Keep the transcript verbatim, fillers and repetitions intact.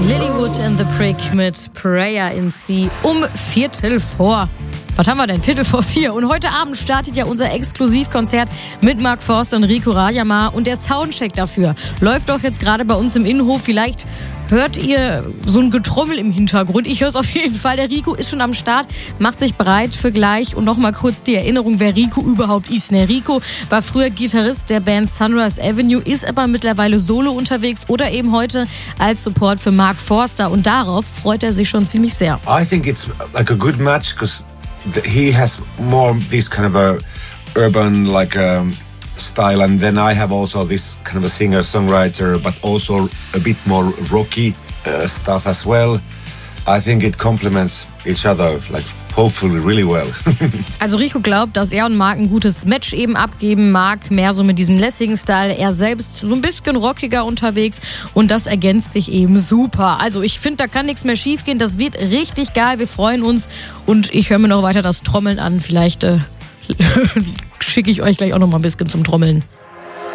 Lilywood and the Prick mit Prayer in C um Viertel vor. Was haben wir denn? Viertel vor vier. Und heute Abend startet ja unser Exklusivkonzert mit Mark Forster und Rico Rajamar. Und der Soundcheck dafür läuft doch jetzt gerade bei uns im Innenhof. Vielleicht hört ihr so ein Getrommel im Hintergrund. Ich höre es auf jeden Fall. Der Rico ist schon am Start, macht sich bereit für gleich. Und nochmal kurz die Erinnerung, wer Rico überhaupt ist. Ne? Rico war früher Gitarrist der Band Sunrise Avenue, ist aber mittlerweile solo unterwegs oder eben heute als Support für Mark Forster. Und darauf freut er sich schon ziemlich sehr. I think it's like a good match because he has more this kind of a urban like um, style, and then I have also this kind of a singer-songwriter, but also a bit more rocky uh, stuff as well. I think it complements each other, like hopefully really well. Also Rico glaubt, dass er und Mark ein gutes Match eben abgeben. Mark mehr so mit diesem lässigen Style, er selbst so ein bisschen rockiger unterwegs und das ergänzt sich eben super. Also ich finde, da kann nichts mehr schief gehen. Das wird richtig geil, wir freuen uns und ich höre mir noch weiter das Trommeln an. Vielleicht äh, schicke ich euch gleich auch noch mal ein bisschen zum Trommeln.